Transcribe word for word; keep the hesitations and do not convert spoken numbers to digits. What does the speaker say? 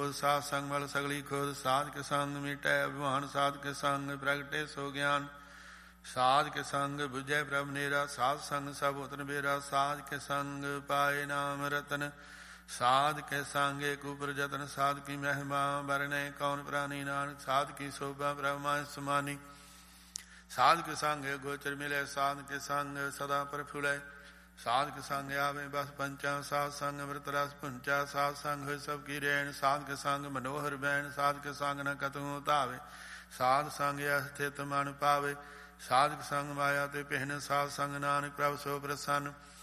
ਖੋਦ ਸਾਧ ਸੰਗ ਮਲ ਸਗਲੀ ਖੋਦ। ਸਾਧ ਕੇ ਸੰਗ ਮਿਟੈ ਅਭਿਮਾਨ ਸਾਧ ਕੇ ਸੰਗ ਪ੍ਰਗਟੇ ਸੋ ਗਿਆਨ। ਸਾਧ ਕੇ ਸੰਗ ਬੁਝੈ ਪ੍ਰਭ ਨੇਰਾ ਸਾਧ ਸੰਗ ਸਭ ਉਤਨ ਬੇਰਾ। ਸਾਧ ਕੇ ਸੰਗ ਪਾਏ ਨਾਮ ਰਤਨ ਸਾਧ ਕੇ ਸੰਗ ਏਕ ਉਪਰ ਜਤਨ। ਸਾਧ ਕੀ ਮਹਿਮਾ ਵਰਣੈ ਕੌਣ ਪ੍ਰਾਨੀ ਨਾਨਕ ਸਾਧ ਕੀ ਸ਼ੋਭਾ ਬ੍ਰਹਮਾ ਸਮਾਨੀ। ਸਾਧ ਕੇ ਸੰਗ ਗੋਚਰ ਮਿਲੈ ਸਾਧ ਕੇ ਸੰਗ ਸਦਾ ਪ੍ਰਫੁੱਲੈ। ਸਾਧ ਕੇ ਸੰਗ ਆਵੇ ਬਸ ਪੰਚਾ ਸਾਧ ਸੰਗ ਅੰਮ੍ਰਿਤ ਰਸ ਪੁੰਚਾ। ਸਾਧ ਸੰਗ ਹੋਇ ਸਭ ਕੀ ਰੈਣ ਸਾਧ ਕੇ ਸੰਗ ਮਨੋਹਰ ਬੈਣ। ਸਾਧ ਕੇ ਸੰਗ ਨ ਕਤਹੁ ਧਾਵੇ ਸਾਧ ਸੰਗ ਅਸਥਿਤ ਮਨ ਪਾਵੇ। ਸਾਧ ਕੇ ਸੰਗ ਮਾਇਆ ਤੇ ਪਹਿਨ ਸਾਧ ਸੰਗ ਨਾਨਕ ਪ੍ਰਭ ਸੋ ਪ੍ਰਸੰਨ।